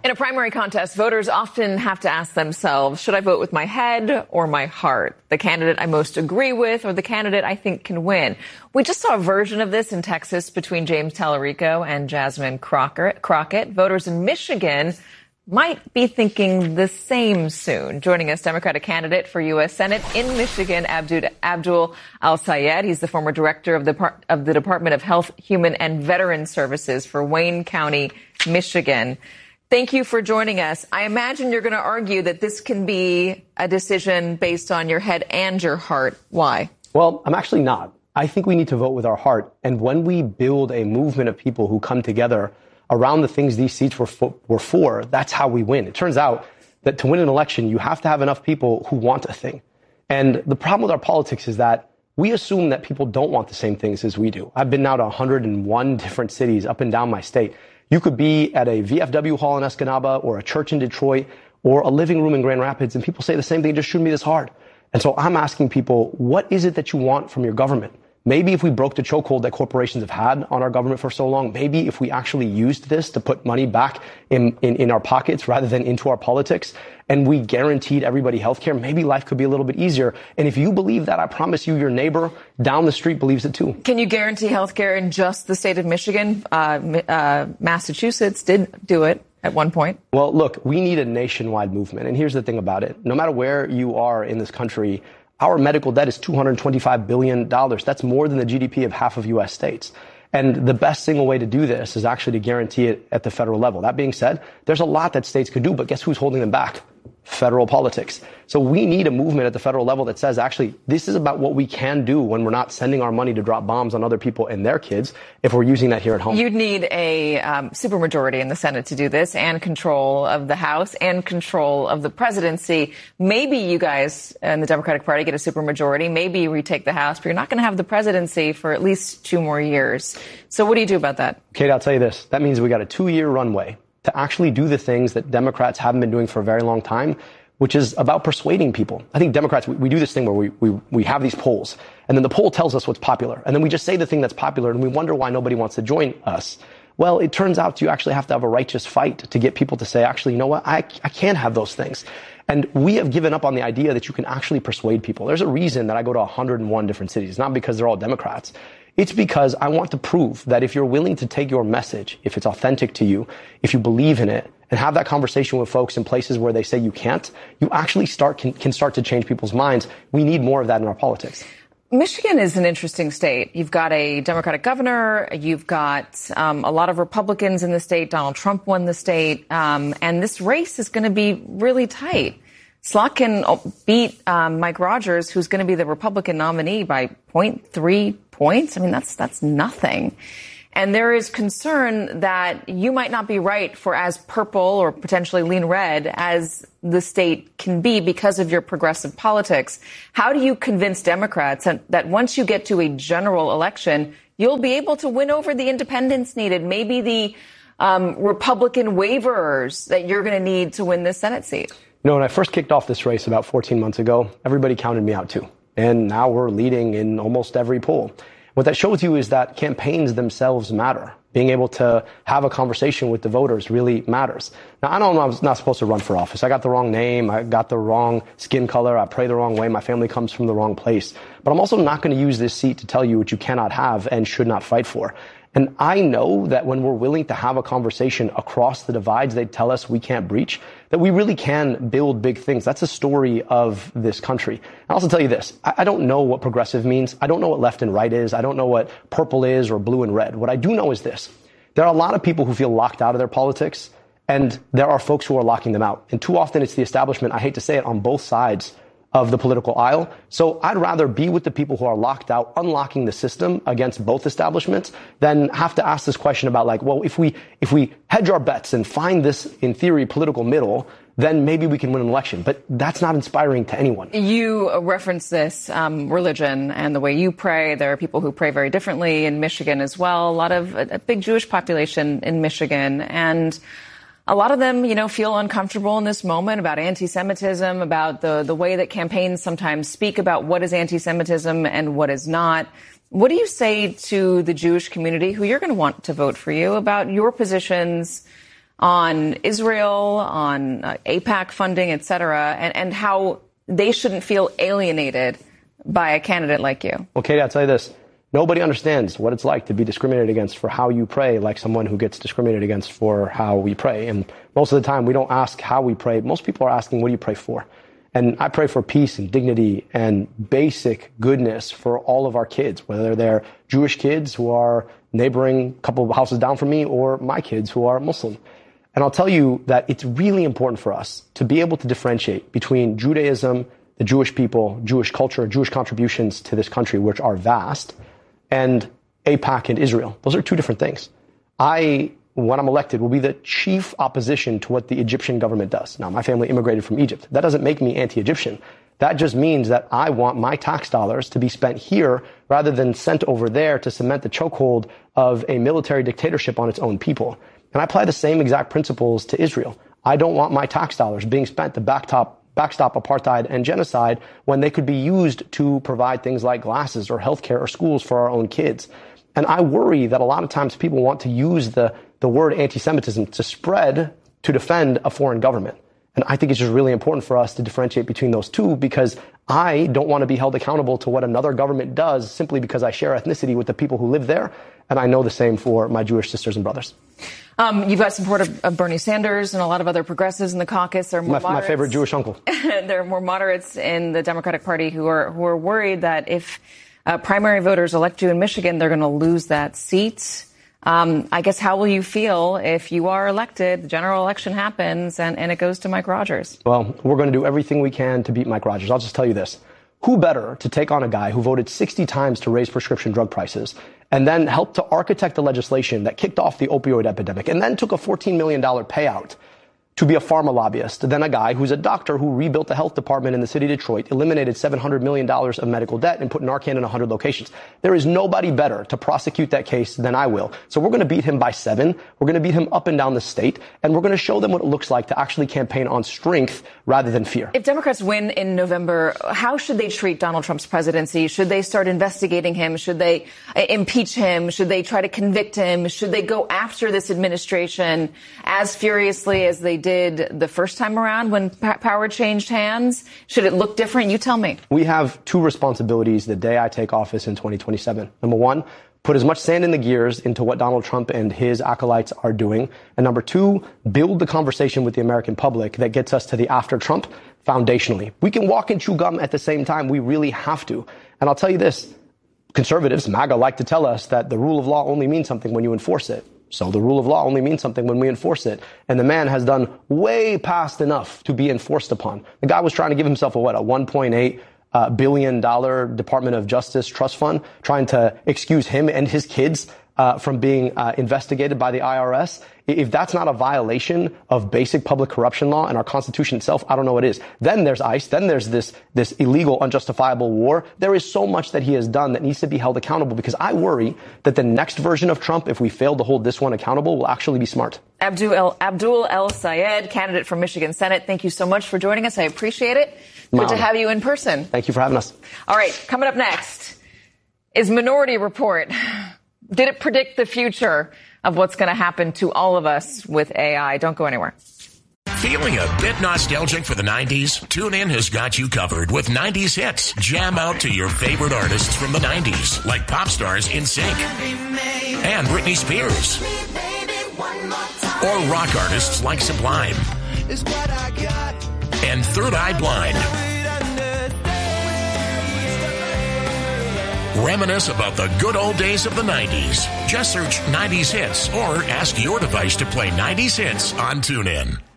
In a primary contest, voters often have to ask themselves, should I vote with my head or my heart? The candidate I most agree with or the candidate I think can win? We just saw a version of this in Texas between James Tallarico and Jasmine Crockett. Voters in Michigan might be thinking the same soon. Joining us, Democratic candidate for U.S. Senate in Michigan, Abdul Al-Sayed. He's the former director of the Department of Health, Human and Veteran Services for Wayne County, Michigan. Thank you for joining us. I imagine you're going to argue that this can be a decision based on your head and your heart. Why? Well, I'm actually not. I think we need to vote with our heart. And when we build a movement of people who come together around the things these seats were for, that's how we win. It turns out that to win an election, you have to have enough people who want a thing. And the problem with our politics is that we assume that people don't want the same things as we do. I've been now to 101 different cities up and down my state. You could be at a VFW hall in Escanaba or a church in Detroit or a living room in Grand Rapids, and people say the same thing, it just shouldn't be this hard. And so I'm asking people, what is it that you want from your government? Maybe if we broke the chokehold that corporations have had on our government for so long, maybe if we actually used this to put money back in our pockets rather than into our politics, and we guaranteed everybody health care, maybe life could be a little bit easier. And if you believe that, I promise you your neighbor down the street believes it too. Can you guarantee health care in just the state of Michigan? Massachusetts did do it at one point. Well, look, we need a nationwide movement. And here's the thing about it. No matter where you are in this country, our medical debt is $225 billion. That's more than the GDP of half of U.S. states. And the best single way to do this is actually to guarantee it at the federal level. That being said, there's a lot that states could do, but guess who's holding them back? Federal politics. So we need a movement at the federal level that says, actually, this is about what we can do when we're not sending our money to drop bombs on other people and their kids if we're using that here at home. You'd need a supermajority in the Senate to do this, and control of the House and control of the presidency. Maybe you guys in the Democratic Party get a supermajority. Maybe you retake the House, but you're not going to have the presidency for at least 2 more years. So what do you do about that? Kate, I'll tell you this. That means we got a 2-year runway to actually do the things that Democrats haven't been doing for a very long time, which is about persuading people. I think Democrats, we do this thing where we have these polls, and then the poll tells us what's popular. And then we just say the thing that's popular, and we wonder why nobody wants to join us. Well, it turns out you actually have to have a righteous fight to get people to say, actually, you know what, I can't have those things. And we have given up on the idea that you can actually persuade people. There's a reason that I go to 101 different cities, not because they're all Democrats. It's because I want to prove that if you're willing to take your message, if it's authentic to you, if you believe in it, and have that conversation with folks in places where they say you can't, you actually can start to change people's minds. We need more of that in our politics. Michigan is an interesting state. You've got a Democratic governor. You've got a lot of Republicans in the state. Donald Trump won the state. And this race is going to be really tight. Slotkin beat Mike Rogers, who's going to be the Republican nominee, by 0.3 points. I mean, that's nothing. And there is concern that you might not be right for as purple or potentially lean red as the state can be because of your progressive politics. How do you convince Democrats that once you get to a general election, you'll be able to win over the independents needed, maybe the Republican waivers that you're going to need to win this Senate seat? You know, when I first kicked off this race about 14 months ago, everybody counted me out too. And now we're leading in almost every poll. What that shows you is that campaigns themselves matter. Being able to have a conversation with the voters really matters. Now, I was not supposed to run for office. I got the wrong name. I got the wrong skin color. I pray the wrong way. My family comes from the wrong place. But I'm also not going to use this seat to tell you what you cannot have and should not fight for. And I know that when we're willing to have a conversation across the divides they tell us we can't breach, that we really can build big things. That's the story of this country. I'll also tell you this. I don't know what progressive means. I don't know what left and right is. I don't know what purple is or blue and red. What I do know is this. There are a lot of people who feel locked out of their politics, and there are folks who are locking them out. And too often it's the establishment, I hate to say it, on both sides of the political aisle. So I'd rather be with the people who are locked out, unlocking the system against both establishments, than have to ask this question about, like, well, if we hedge our bets and find this, in theory, political middle, then maybe we can win an election. But that's not inspiring to anyone. You reference this religion and the way you pray. There are people who pray very differently in Michigan as well. A big Jewish population in Michigan. And a lot of them, feel uncomfortable in this moment about anti-Semitism, about the way that campaigns sometimes speak about what is anti-Semitism and what is not. What do you say to the Jewish community who you're going to want to vote for you about your positions on Israel, on AIPAC funding, et cetera, and how they shouldn't feel alienated by a candidate like you. Well, Katie, I'll tell you this. Nobody understands what it's like to be discriminated against for how you pray like someone who gets discriminated against for how we pray. And most of the time, we don't ask how we pray. Most people are asking, what do you pray for? And I pray for peace and dignity and basic goodness for all of our kids, whether they're Jewish kids who are neighboring a couple of houses down from me or my kids who are Muslim. And I'll tell you that it's really important for us to be able to differentiate between Judaism, the Jewish people, Jewish culture, Jewish contributions to this country, which are vast, and AIPAC and Israel. Those are two different things. When I'm elected, will be the chief opposition to what the Egyptian government does. Now, my family immigrated from Egypt. That doesn't make me anti-Egyptian. That just means that I want my tax dollars to be spent here rather than sent over there to cement the chokehold of a military dictatorship on its own people. And I apply the same exact principles to Israel. I don't want my tax dollars being spent to backstop apartheid and genocide when they could be used to provide things like glasses or healthcare or schools for our own kids. And I worry that a lot of times people want to use the word anti-Semitism to spread to defend a foreign government. And I think it's just really important for us to differentiate between those two, because I don't want to be held accountable to what another government does simply because I share ethnicity with the people who live there. And I know the same for my Jewish sisters and brothers. You've got support of Bernie Sanders and a lot of other progressives in the caucus. They're more my favorite Jewish uncle. There are more moderates in the Democratic Party who are worried that if primary voters elect you in Michigan, they're going to lose that seat. I guess, how will you feel if you are elected, the general election happens, and it goes to Mike Rogers? Well, we're going to do everything we can to beat Mike Rogers. I'll just tell you this. Who better to take on a guy who voted 60 times to raise prescription drug prices and then helped to architect the legislation that kicked off the opioid epidemic and then took a $14 million payout to be a pharma lobbyist than a guy who's a doctor who rebuilt the health department in the city of Detroit, eliminated $700 million of medical debt, and put Narcan in 100 locations. There is nobody better to prosecute that case than I will. So we're going to beat him by 7. We're going to beat him up and down the state, and we're going to show them what it looks like to actually campaign on strength rather than fear. If Democrats win in November, how should they treat Donald Trump's presidency? Should they start investigating him? Should they impeach him? Should they try to convict him? Should they go after this administration as furiously as they did the first time around when power changed hands? Should it look different? You tell me. We have two responsibilities the day I take office in 2027. Number one, put as much sand in the gears into what Donald Trump and his acolytes are doing. And number two, build the conversation with the American public that gets us to the after Trump foundationally. We can walk and chew gum at the same time. We really have to. And I'll tell you this, conservatives, MAGA, like to tell us that the rule of law only means something when you enforce it. So the rule of law only means something when we enforce it. And the man has done way past enough to be enforced upon. The guy was trying to give himself a $1.8 billion Department of Justice trust fund, trying to excuse him and his kids from being investigated by the IRS. If that's not a violation of basic public corruption law and our Constitution itself, I don't know what is. Then there's ICE. Then there's this illegal, unjustifiable war. There is so much that he has done that needs to be held accountable, because I worry that the next version of Trump, if we fail to hold this one accountable, will actually be smart. Abdul El-Sayed, candidate for Michigan Senate, thank you so much for joining us. I appreciate it. Good to have you in person. Thank you for having us. All right, coming up next is Minority Report. Did it predict the future of what's going to happen to all of us with AI? Don't go anywhere. Feeling a bit nostalgic for the 90s? TuneIn has got you covered with 90s hits. Jam out to your favorite artists from the 90s, like pop stars NSYNC and Britney Spears, or rock artists like Sublime and Third Eye Blind. Reminisce about the good old days of the 90s. Just search 90s Hits or ask your device to play 90s Hits on TuneIn.